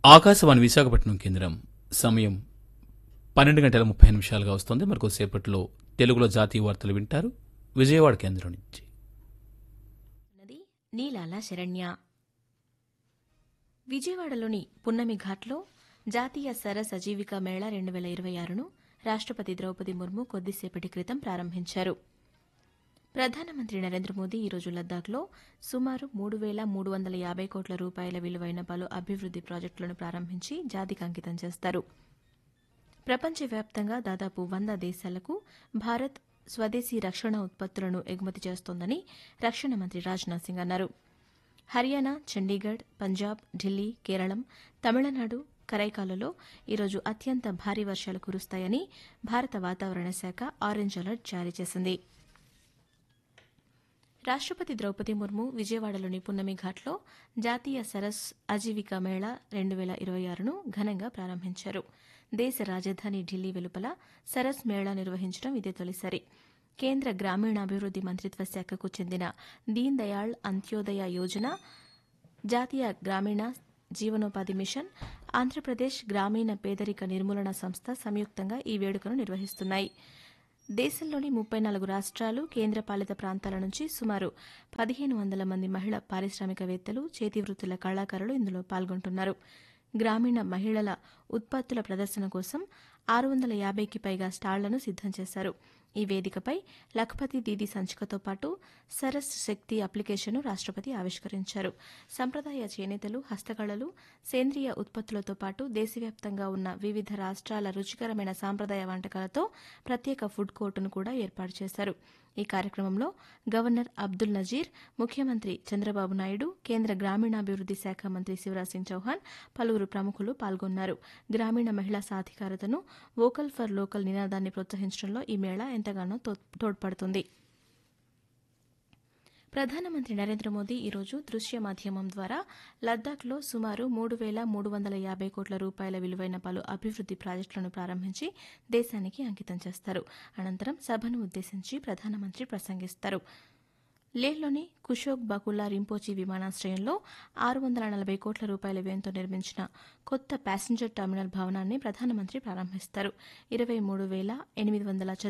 ఆకాశవాణి విశాఖపట్నం కేంద్రం సమయం 12:30 వస్తోంది. మరికొద్దిసేపట్లో తెలుగులో జాతీయ వార్తలు వింటారు విజయవాడ కేంద్రం నుంచి. నది నీలాల శరణ్య. విజయవాడలోని పున్నమి ఘాట్లో జాతీయ సరస్ అజీవికా మేళా 2026ను రాష్ట్రపతి ద్రౌపది ముర్ము కొద్దిసేపటి క్రితం ప్రారంభించారు. ప్రధానమంత్రి నరేంద్ర మోదీ ఈరోజు లద్దాఖ్లో సుమారు 3,350 కోట్ల రూపాయల విలువైన పలు అభివృద్ది ప్రాజెక్టులను ప్రారంభించి జాతికి అంకితం చేస్తారు. ప్రపంచవ్యాప్తంగా దాదాపు 100 దేశాలకు భారత్ స్వదేశీ రక్షణ ఉత్పత్తులను ఎగుమతి చేస్తోందని రక్షణ మంత్రి రాజ్నాథ్ సింగ్ అన్నారు. హర్యానా, చండీగఢ్, పంజాబ్, ఢిల్లీ, కేరళం, తమిళనాడు, కరైకాలలో ఈరోజు అత్యంత భారీ వర్షాలు కురుస్తాయని భారత వాతావరణ శాఖ ఆరెంజ్ అలర్ట్ జారీ చేసింది. రాష్ట్రపతి ద్రౌపది ముర్ము విజయవాడలోని పున్నమి ఘాట్లో జాతీయ సరస్ అజీవికా మేళా 2026ను ఘనంగా ప్రారంభించారు. దేశ రాజధాని ఢిల్లీ వెలుపల సరస్ మేళా నిర్వహించడం ఇదే తొలిసారి. కేంద్ర గ్రామీణాభివృద్ది మంత్రిత్వ శాఖకు చెందిన దీన్ దయాళ్ అంత్యోదయ యోజన, జాతీయ గ్రామీణ జీవనోపాధి మిషన్, ఆంధ్రప్రదేశ్ గ్రామీణ పేదరిక నిర్మూలన సంస్థ సంయుక్తంగా ఈ వేడుకను నిర్వహిస్తున్నాయి. దేశంలోని 34 రాష్ట్రాలు, కేంద్రపాలిత ప్రాంతాల నుంచి సుమారు 1,500 మంది మహిళా పారిశ్రామికవేత్తలు, చేతివృత్తుల కళాకారులు ఇందులో పాల్గొంటున్నారు. గ్రామీణ మహిళల ఉత్పత్తుల ప్రదర్శన కోసం 650కి పైగా స్టాళ్లను సిద్దం చేశారు. ఈ వేదికపై లఖపతి దీదీ సంచికతో పాటు సరస్ శక్తి అప్లికేషన్ను రాష్ట్రపతి ఆవిష్కరించారు. సంప్రదాయ చేనేతలు, హస్తకళలు, సేంద్రియ ఉత్పత్తులతో పాటు దేశవ్యాప్తంగా ఉన్న వివిధ రాష్ట్రాల రుచికరమైన సాంప్రదాయ వంటకాలతో ప్రత్యేక ఫుడ్ కోర్టును కూడా ఏర్పాటు చేశారు. ఈ కార్యక్రమంలో గవర్నర్ అబ్దుల్ నజీర్, ముఖ్యమంత్రి చంద్రబాబు నాయుడు, కేంద్ర గ్రామీణాభివృద్ది శాఖ మంత్రి శివరాజ్ సింగ్ చౌహాన్, పలువురు ప్రముఖులు పాల్గొన్నారు. గ్రామీణ మహిళా సాధికారతను, వోకల్ ఫర్ లోకల్ నినాదాన్ని ప్రోత్సహించడంలో ఈ మేళా ఎంతగానో తోడ్పడుతుంది. ప్రధానమంత్రి నరేంద్ర మోదీ ఈరోజు దృశ్య మాధ్యమం ద్వారా లద్దాఖ్లో సుమారు 3,350 కోట్ల రూపాయల విలువైన పలు అభివృద్ది ప్రాజెక్టులను ప్రారంభించి దేశానికి అంకితం చేస్తారు. అనంతరం సభను ఉద్దేశించి ప్రధానమంత్రి ప్రసంగిస్తారు. లేహ్లోని కుషోక్ బకుల్లా రింపోచి విమానాశ్రయంలో 640 కోట్ల రూపాయల వ్యయంతో నిర్మించిన కొత్త ప్యాసింజర్ టెర్మినల్ భవనాన్ని ప్రధానమంత్రి ప్రారంభిస్తారు. 23,800